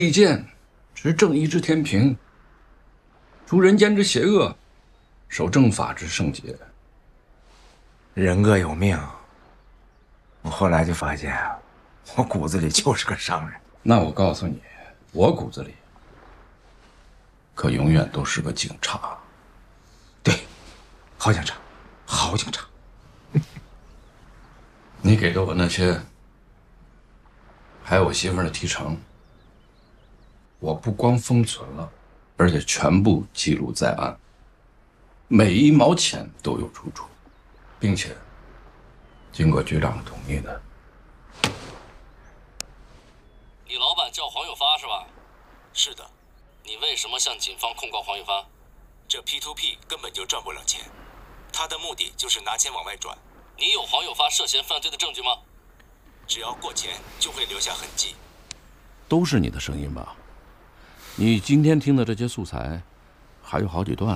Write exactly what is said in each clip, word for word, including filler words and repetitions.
利剑，执正义之天平，除人间之邪恶，守正法之圣洁。 人各有命，我后来就发现，我骨子里就是个商人。 那我告诉你，我骨子里可永远都是个警察。 对，好警察，好警察。 你给的我那些，还有我媳妇儿的提成，我不光封存了，而且全部记录在案，每一毛钱都有出处，并且经过局长同意的。 你老板叫黄有发是吧？ 是的。 你为什么向警方控告黄有发？ 这 P to P 根本就赚不了钱，他的目的就是拿钱往外转。 你有黄有发涉嫌犯罪的证据吗？ 只要过钱，就会留下痕迹。 都是你的声音吧？你今天听的这些素材，还有好几段。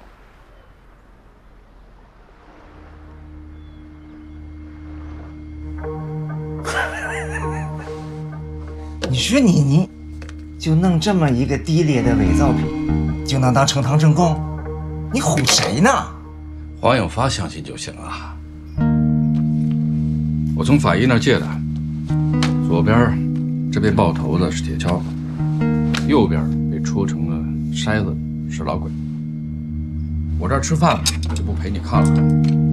你说你你，就弄这么一个低劣的伪造品，就能当呈堂证供？你唬谁呢？ 黄有发相信就行啊。我从法医那儿借的，左边这被爆头的是铁锹，右边被戳成了筛子是老鬼。我这儿吃饭了，就不陪你看了。